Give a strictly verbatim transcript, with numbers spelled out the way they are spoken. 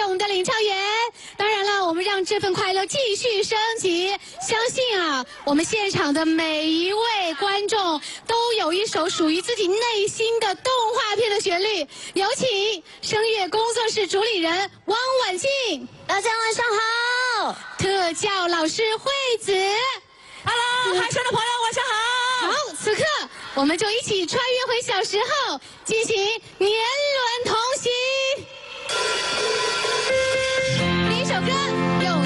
我们的领唱员。当然了，我们让这份快乐继续升级。相信啊，我们现场的每一位观众都有一首属于自己内心的动画片的旋律。有请声乐工作室主理人汪婉静， 大家晚上好。 特教老师惠子 ，Hello， 海上的朋友晚上好。 好，此刻我们就一起穿越回小时候，进行年轮同行。